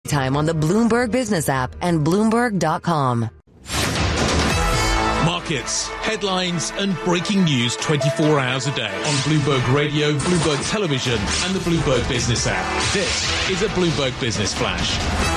anytime on the Bloomberg Business app and Bloomberg.com. Markets, headlines and breaking news 24 hours a day on Bloomberg Radio, Bloomberg Television and the Bloomberg Business app. This is a Bloomberg Business Flash.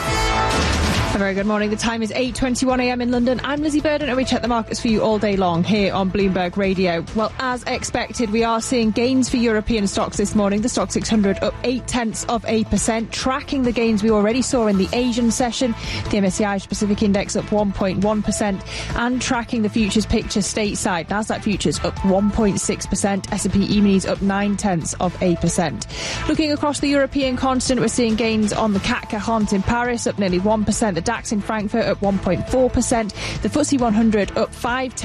A very good morning. The time is 8:21 a.m. in London. I'm Lizzie Burden and we check the markets for you all day long here on Bloomberg Radio. Well, as expected, we are seeing gains for European stocks this morning. The Stoxx 600 up 0.8%, tracking the gains we already saw in the Asian session. The MSCI Pacific Index up 1.1% and tracking the futures picture stateside. Nasdaq futures up 1.6%. S&P E-minis up 0.9%. Looking across the European continent, we're seeing gains on the CAC 40 in Paris up nearly 1%. The DAX in Frankfurt up 1.4%. The FTSE 100 up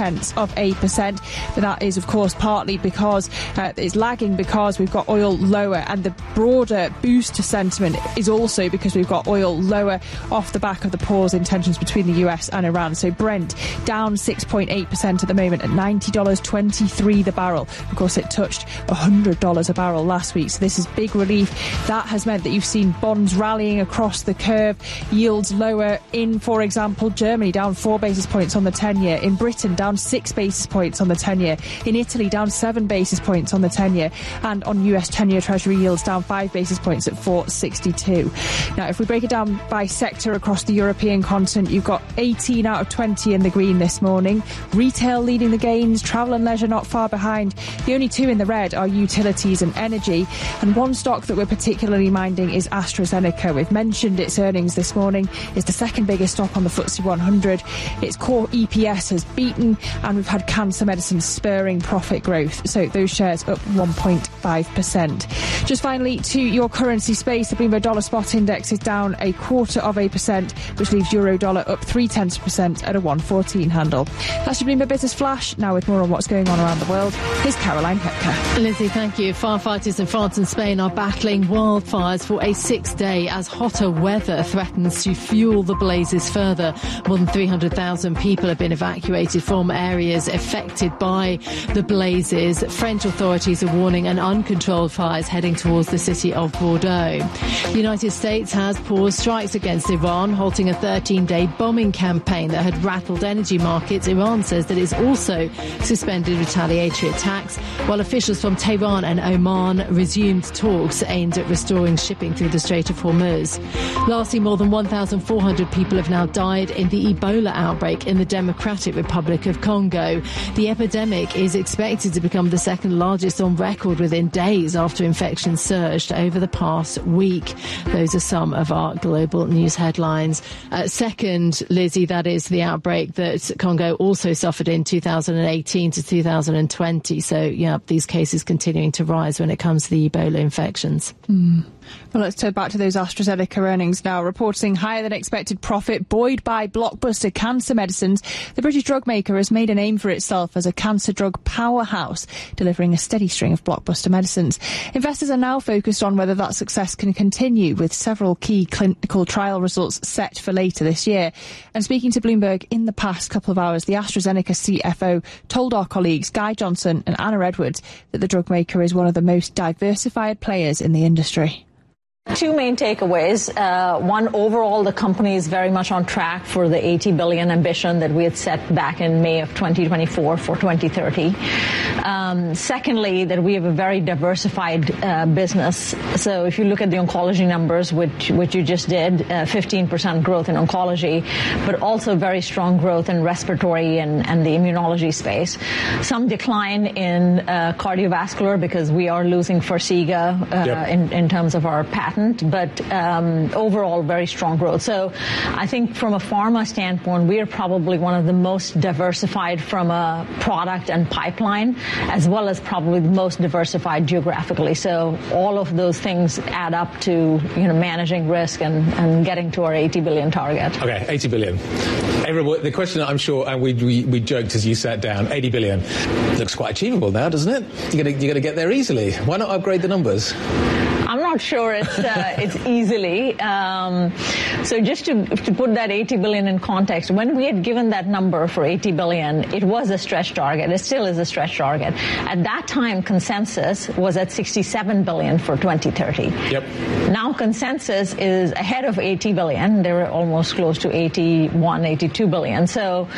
0.5%. But that is, of course, partly because it's lagging because we've got oil lower, and the broader boost to sentiment is also because we've got oil lower off the back of the pause in tensions between the US and Iran. So Brent down 6.8% at the moment at $90.23 the barrel. Of course, it touched $100 a barrel last week. So this is big relief. That has meant that you've seen bonds rallying across the curve, yields lower in, for example, Germany down 4 basis points on the 10-year. In Britain, down 6 basis points on the 10-year. In Italy, down 7 basis points on the 10-year. And on US 10-year Treasury yields, down 5 basis points at 4.62. Now, if we break it down by sector across the European continent, you've got 18 out of 20 in the green this morning. Retail leading the gains, travel and leisure not far behind. The only two in the red are utilities and energy. And one stock that we're particularly minding is AstraZeneca. We've mentioned its earnings this morning. It's the second biggest stock on the FTSE 100. Its core EPS has beaten, and we've had cancer medicine spurring profit growth. So those shares up 1.5%. Just finally, to your currency space, the Bloomberg Dollar Spot Index is down 0.25%, which leaves euro dollar up 0.3% at a 1.14 handle. That's your Bloomberg Business Flash. Now with more on what's going on around the world, here's Caroline Hepker. Lizzie, thank you. Firefighters in France and Spain are battling wildfires for a 6th day as hotter weather threatens to fuel the blazes further. More than 300,000 people have been evacuated from areas affected by the blazes. French authorities are warning an uncontrolled fires heading towards the city of Bordeaux. The United States has paused strikes against Iran, halting a 13-day bombing campaign that had rattled energy markets. Iran says that it's also suspended retaliatory attacks, while officials from Tehran and Oman resumed talks aimed at restoring shipping through the Strait of Hormuz. Lastly, more than 1,400 people have now died in the Ebola outbreak in the Democratic Republic of Congo. The epidemic is expected to become the second largest on record within days after infections surged over the past week. Those are some of our global news headlines. Second, Lizzie, that is the outbreak that Congo also suffered in 2018 to 2020. So, yeah, these cases continuing to rise when it comes to the Ebola infections. Well, let's turn back to those AstraZeneca earnings now. Reporting higher than expected profit buoyed by blockbuster cancer medicines, the British drug maker has made a name for itself as a cancer drug powerhouse, delivering a steady string of blockbuster medicines. Investors are now focused on whether that success can continue, with several key clinical trial results set for later this year. And speaking to Bloomberg in the past couple of hours, the AstraZeneca CFO told our colleagues Guy Johnson and Anna Edwards that the drug maker is one of the most diversified players in the industry. Two main takeaways. One, overall, the company is very much on track for the $80 billion ambition that we had set back in May of 2024 for 2030. Secondly, that we have a very diversified business. So if you look at the oncology numbers, which you just did, 15% growth in oncology, but also very strong growth in respiratory and the immunology space. Some decline in cardiovascular because we are losing Farxiga in terms of our patent. But overall, very strong growth. So I think from a pharma standpoint, we are probably one of the most diversified from a product and pipeline, as well as probably the most diversified geographically. So all of those things add up to managing risk and getting to our 80 billion target. Okay, 80 billion. The question, I'm sure, and we joked as you sat down, 80 billion looks quite achievable now, doesn't it? You're going to get there easily. Why not upgrade the numbers? I'm not not sure it's easily. So just to put that 80 billion in context, when we had given that number for 80 billion, it was a stretch target. It still is a stretch target. At that time, consensus was at 67 billion for 2030. Yep. Now consensus is ahead of 80 billion. They're almost close to 81, 82 billion. So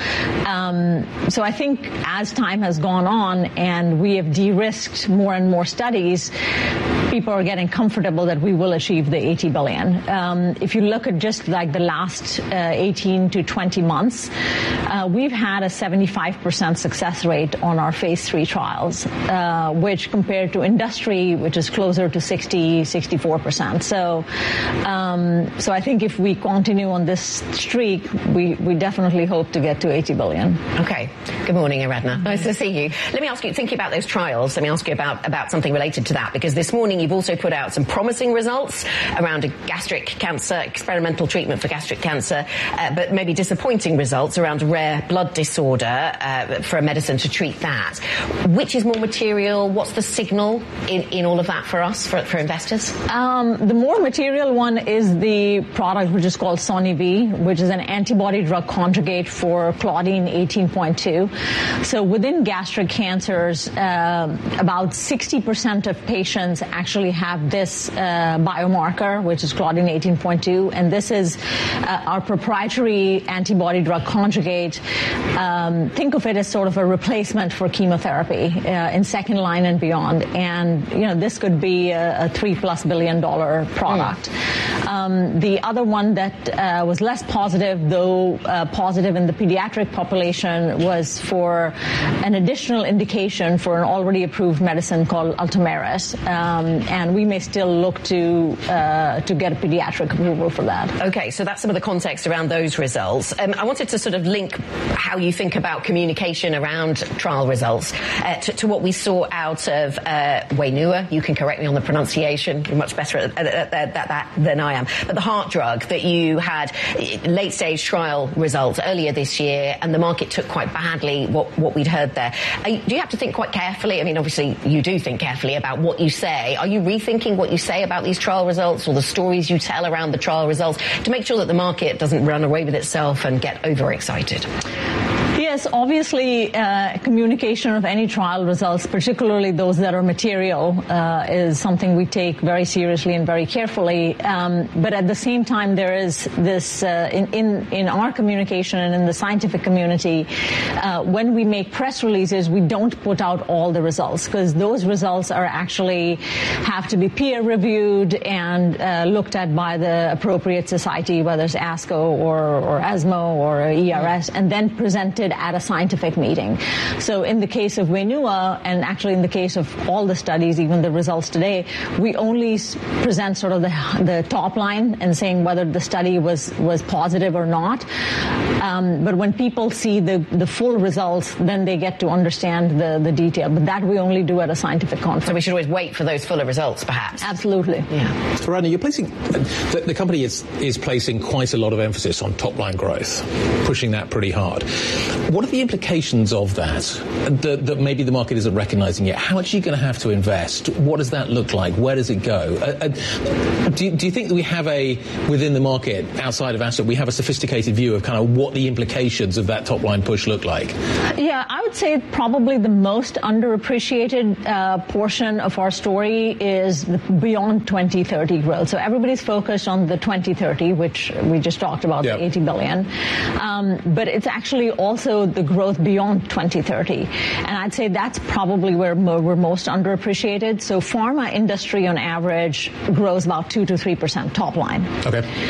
I think as time has gone on and we have de-risked more and more studies, people are getting comfortable that we will achieve the 80 billion. If you look at just like the last 18 to 20 months, we've had a 75% success rate on our phase 3 trials, which compared to industry, which is closer to 60, 64%. So I think if we continue on this streak, we definitely hope to get to 80 billion. Okay. Good morning, Aradhana. Nice to see you. Let me ask you, thinking about those trials, let me ask you about something related to that, because this morning you've also put out some promising results around a gastric cancer, experimental treatment for gastric cancer, but maybe disappointing results around a rare blood disorder for a medicine to treat that. Which is more material? What's the signal in all of that for us, for investors? The more material one is the product which is called Soni-V, which is an antibody drug conjugate for Claudin 18.2. So within gastric cancers, about 60% of patients actually have this biomarker, which is Claudin 18.2, and this is our proprietary antibody drug conjugate. Think of it as sort of a replacement for chemotherapy in second line and beyond. And this could be a $3+ billion product. The other one that was less positive, though positive in the pediatric population, was for an additional indication for an already approved medicine called Ultomiris, and we may still look to get a pediatric approval for that. Okay, so that's some of the context around those results. I wanted to sort of link how you think about communication around trial results to what we saw out of Wainua. You can correct me on the pronunciation. You're much better at that than I am. But the heart drug that you had late-stage trial results earlier this year, and the market took quite badly what we'd heard there. Do you have to think quite carefully? I mean, obviously, you do think carefully about what you say. Are you rethinking what you say about these trial results or the stories you tell around the trial results to make sure that the market doesn't run away with itself and get overexcited? Yes, obviously, communication of any trial results, particularly those that are material, is something we take very seriously and very carefully. But at the same time, there is this in our communication and in the scientific community, when we make press releases, we don't put out all the results, because those results are actually have to be peer reviewed and looked at by the appropriate society, whether it's ASCO or ESMO or ERS, and then presented at a scientific meeting. So in the case of Wainua, and actually in the case of all the studies, even the results today, we only present sort of the top line and saying whether the study was positive or not. But when people see the full results, then they get to understand the detail. But that we only do at a scientific conference. So we should always wait for those fuller results, perhaps. Absolutely. Yeah. Aradhana, you're placing the company is placing quite a lot of emphasis on top line growth, pushing that pretty hard. What are the implications of that maybe the market isn't recognizing yet? How much are you going to have to invest? What does that look like? Where does it go? Do you think that we have within the market, outside of Asset, we have a sophisticated view of kind of what the implications of that top line push look like? Yeah, I would say probably the most underappreciated portion of our story is the beyond 2030 growth. So everybody's focused on the 2030, which we just talked about, the 80 billion. But it's actually also the growth beyond 2030. And I'd say that's probably where we're most underappreciated. So pharma industry on average grows about 2 to 3% top line. Okay.